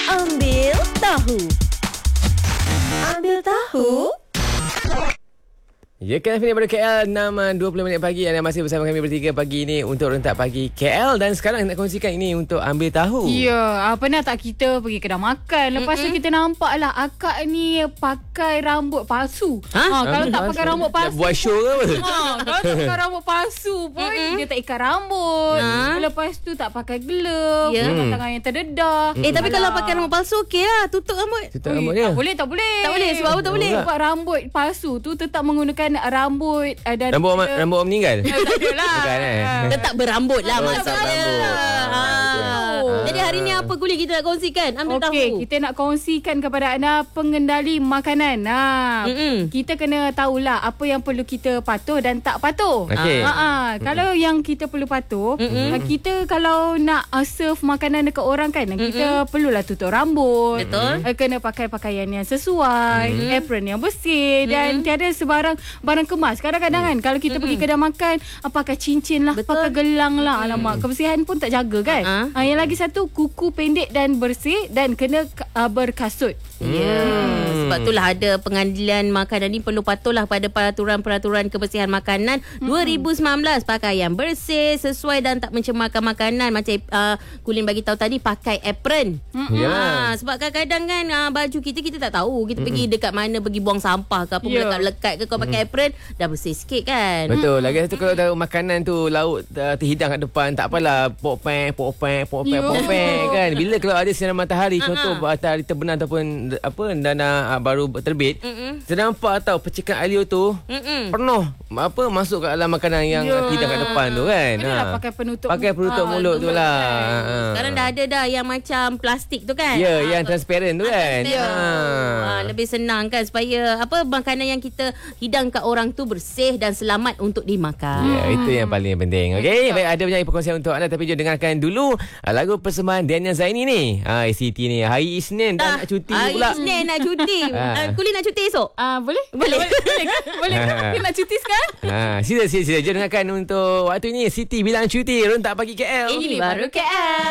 Ambil tahu. Ambil tahu. Ya, kan Fini pada KL 6.20 minit pagi. Anda masih bersama kami bertiga pagi ini untuk Rentak Pagi KL. Dan sekarang nak kongsikan ini untuk ambil tahu. Ya, pernah tak kita pergi kedai makan, lepas tu kita nampak lah akak ni pakai rambut palsu. Kalau tak pakai rambut palsu, nak buat show ke apa? kalau tak pakai rambut palsu pun dia tak ikat rambut. Lepas tu tak pakai glove, tangan yang terdedah. Tapi kalau pakai rambut palsu okey lah, tutup rambut. Tutup rambut dia. Tak boleh. Tak boleh, sebab apa tak boleh? Sebab rambut palsu tu tetap menggunakan rambut dan Rambut orang meninggal? tak ada lah. Bukan Tetap berambut lah tetap maksudnya. berambut. Jadi hari ni apa Kuli kita nak kongsikan? Ambil tahu. Okey, kita nak kongsikan kepada anda pengendali makanan. Kita kena tahulah apa yang perlu kita patuh dan tak patuh. Okey. Kalau yang kita perlu patuh, kita kalau nak serve makanan dekat orang kan, kita perlulah tutup rambut. Betul. Kena pakai pakaian yang sesuai, apron yang bersih dan tiada sebarang barang kemas. Kadang-kadang kan kalau kita pergi kedai makan, pakai cincin lah, Betul. pakai gelang lah. Alamak, kebersihan pun tak jaga kan. Yang lagi satu, kuku pendek dan bersih dan kena berkasut. Sebab itulah ada pengadilan makanan ni perlu patuhlah pada peraturan-peraturan kebersihan makanan 2019. Pakaian bersih, sesuai dan tak mencemarkan makanan. Macam Kulin bagi tahu tadi, pakai apron. Sebab kadang-kadang kan baju kita tak tahu. Kita pergi dekat mana, pergi buang sampah ke apa, melekat-lekat ke, kau pakai apron dah bersih sikit kan. Betul. Lagi satu, kalau tahu makanan tu lauk terhidang kat depan, tak apalah pok-pek kan. Bila kalau ada sinar matahari, contoh matahari terbenam ataupun dana baru terbit, saya nampak tahu percikan air tu penuh masuk kat dalam makanan yang hidang kat depan tu kan. Pakai penutup mulut tu lah. Sekarang dah ada dah yang macam plastik tu kan. Ya, yang transparent tu kan. Lebih senang kan supaya makanan yang kita hidang kat orang tu bersih dan selamat untuk dimakan. Ya, itu yang paling penting. Okey, baik, ada banyak perkongsian untuk anda, tapi jom dengarkan dulu lagu persembahan Daniel Zaini ni. Siti ni hari Isnin dah nak cuti pula. Hari Isnin nak cuti. Kulin nak cuti esok? Boleh kan? Kita nak cuti sekarang? Sila. Jom dengarkan untuk waktu ini Siti bilang cuti Rentak Pagi KL. Ini baru KL.